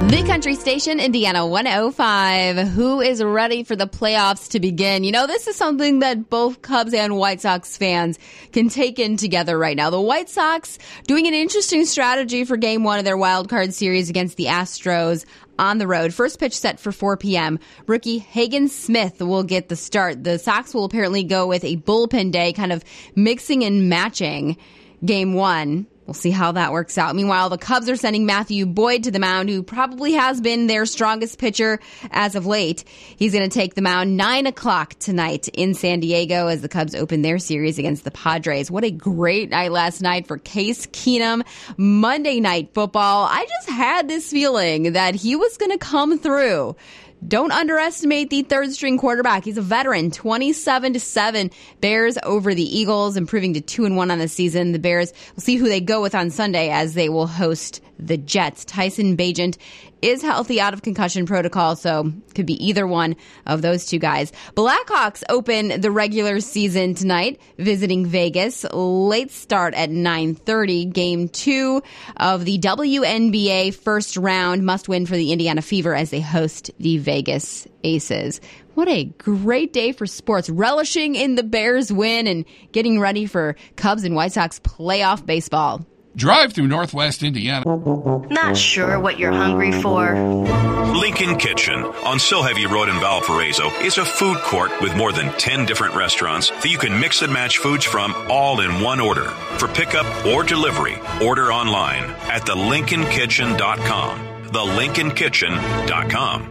The Country Station, Indiana 105. Who is ready for the playoffs to begin? You know, this is something that both Cubs and White Sox fans can take in together right now. The White Sox doing an interesting strategy for Game 1 of their wild card series against the Astros on the road. First pitch set for 4 p.m. Rookie Hagen Smith will get the start. The Sox will apparently go with a bullpen day, kind of mixing and matching Game 1. We'll see how that works out. Meanwhile, the Cubs are sending Matthew Boyd to the mound, who probably has been their strongest pitcher as of late. He's going to take the mound 9 o'clock tonight in San Diego as the Cubs open their series against the Padres. What a great night last night for Case Keenum. Monday Night Football. I just had this feeling that he was going to come through. Don't underestimate the third-string quarterback. He's a veteran, 27-7. Bears over the Eagles, improving to 2-1 on the season. The Bears will see who they go with on Sunday as they will host the Jets. Tyson Bagent is healthy, out of concussion protocol, so could be either one of those two guys. Blackhawks open the regular season tonight, visiting Vegas. Late start at 9:30. Game 2 of the WNBA first round, must win for the Indiana Fever as they host the Vegas Aces. What a great day for sports. Relishing in the Bears win and getting ready for Cubs and White Sox playoff baseball. Drive through Northwest Indiana. Not sure what you're hungry for. Lincoln Kitchen on Silheavy Road in Valparaiso is a food court with more than 10 different restaurants that you can mix and match foods from all in one order. For pickup or delivery, order online at thelincolnkitchen.com. thelincolnkitchen.com.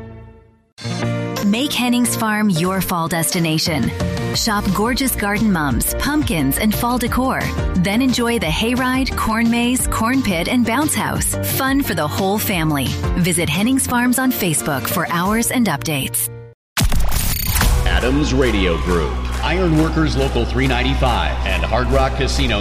Make Hennings Farm your fall destination. Shop gorgeous garden mums, pumpkins, and fall decor. Then enjoy the hayride, corn maze, corn pit, and bounce house. Fun for the whole family. Visit Hennings Farms on Facebook for hours and updates. Adams Radio Group, Ironworkers Local 395, and Hard Rock Casino